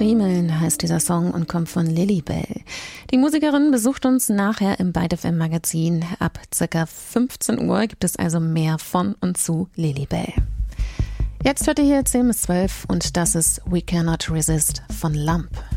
Friemeln heißt dieser Song und kommt von Lilybell. Die Musikerin besucht uns nachher im Byte FM Magazin. Ab ca. 15 Uhr gibt es also mehr von und zu Lilybell. Jetzt hört ihr hier 10 bis 12 und das ist We Cannot Resist von Lump.